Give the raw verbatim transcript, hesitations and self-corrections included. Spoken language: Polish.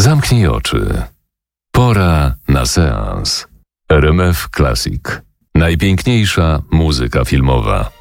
Zamknij oczy. Pora na seans. R M F Classic. Najpiękniejsza muzyka filmowa.